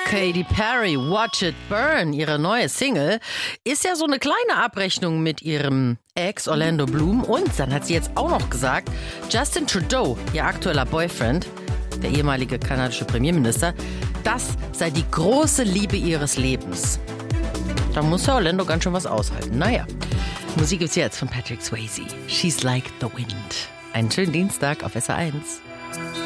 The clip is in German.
Katy Perry, Watch It Burn, ihre neue Single, ist ja so eine kleine Abrechnung mit ihrem Ex Orlando Bloom. Und dann hat sie jetzt auch noch gesagt, Justin Trudeau, ihr aktueller Boyfriend, der ehemalige kanadische Premierminister, das sei die große Liebe ihres Lebens. Da muss Herr Orlando ganz schön was aushalten. Naja, Musik gibt's jetzt von Patrick Swayze. She's Like the Wind. Einen schönen Dienstag auf SR1.